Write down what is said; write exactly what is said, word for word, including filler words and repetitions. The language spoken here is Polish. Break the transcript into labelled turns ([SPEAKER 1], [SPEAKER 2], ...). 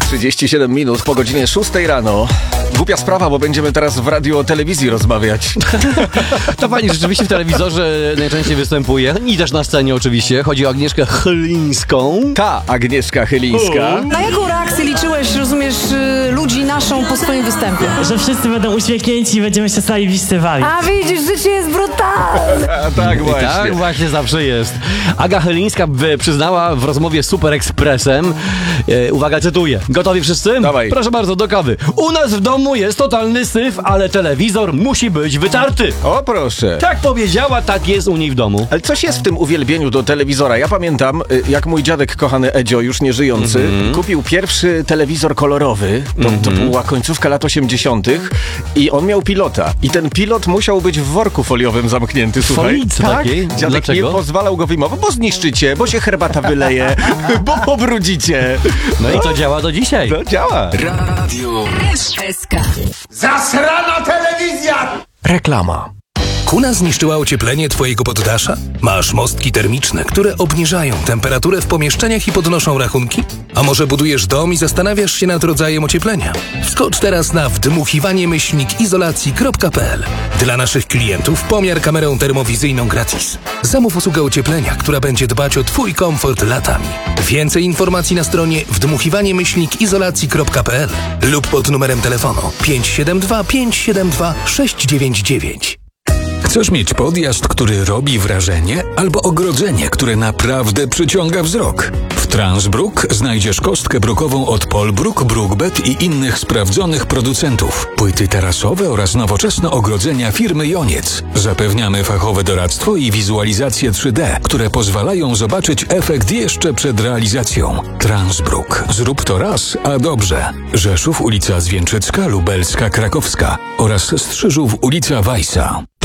[SPEAKER 1] trzydzieści siedem minut po godzinie szóstej rano. Głupia sprawa, bo będziemy teraz w radiu o telewizji rozmawiać.
[SPEAKER 2] To pani rzeczywiście w telewizorze najczęściej występuje i też na scenie oczywiście. Chodzi o Agnieszkę Chylińską.
[SPEAKER 1] Ta Agnieszka Chylińska.
[SPEAKER 3] Na jaką reakcję liczyłeś, rozumiesz, y, ludzi naszą po swoim występie?
[SPEAKER 4] Że wszyscy będą uśmiechnięci i będziemy się zajebiście bawić.
[SPEAKER 3] A widzisz, życie jest brutalne.
[SPEAKER 1] A tak właśnie.
[SPEAKER 2] I tak właśnie zawsze jest. Aga Chylińska w- przyznała w rozmowie z Super Expressem, e, uwaga, cytuję. Gotowi wszyscy?
[SPEAKER 1] Dawaj.
[SPEAKER 2] Proszę bardzo, do kawy. U nas w domu jest totalny syf, ale telewizor musi być wytarty.
[SPEAKER 1] O proszę.
[SPEAKER 2] Tak powiedziała, tak jest u niej w domu.
[SPEAKER 1] Ale coś jest w tym uwielbieniu do telewizora. Ja pamiętam, y, jak mój dziadek, kochany Edzio, już nieżyjący, mm-hmm. kupił pierwszy telewizor kolorowy. To, mm-hmm. to była końcówka lat osiemdziesiątych i on miał pilota. I ten pilot musiał być w worku foliowym zamknięty, słuchaj.
[SPEAKER 2] Folicy
[SPEAKER 1] tak?
[SPEAKER 2] takiej?
[SPEAKER 1] Dziadek
[SPEAKER 2] Dlaczego?
[SPEAKER 1] nie pozwalał go wyjmować, bo zniszczycie, bo się herbata wyleje, bo pobrudzicie.
[SPEAKER 2] No i to działa do dzisiaj.
[SPEAKER 1] To działa.
[SPEAKER 5] Radio
[SPEAKER 3] S K.
[SPEAKER 5] Zasrana telewizja!
[SPEAKER 1] Reklama.
[SPEAKER 6] Kuna zniszczyła ocieplenie twojego poddasza? Masz mostki termiczne, które obniżają temperaturę w pomieszczeniach i podnoszą rachunki? A może budujesz dom i zastanawiasz się nad rodzajem ocieplenia? Wskocz teraz na wdmuchiwanie myślnik izolacji kropka p l. Dla naszych klientów pomiar kamerą termowizyjną gratis. Zamów usługę ocieplenia, która będzie dbać o twój komfort latami. Więcej informacji na stronie wdmuchiwanie myślnik izolacji kropka p l lub pod numerem telefonu pięć siedem dwa pięć siedem dwa sześć dziewięć dziewięć.
[SPEAKER 7] Chcesz mieć podjazd, który robi wrażenie, albo ogrodzenie, które naprawdę przyciąga wzrok? W Transbrook znajdziesz kostkę brukową od Polbruk, Brookbet i innych sprawdzonych producentów. Płyty tarasowe oraz nowoczesne ogrodzenia firmy Joniec. Zapewniamy fachowe doradztwo i wizualizację trzy D, które pozwalają zobaczyć efekt jeszcze przed realizacją. Transbrook. Zrób to raz, a dobrze. Rzeszów, ulica Zwięczycka, Lubelska, Krakowska oraz Strzyżów, ulica Wajsa.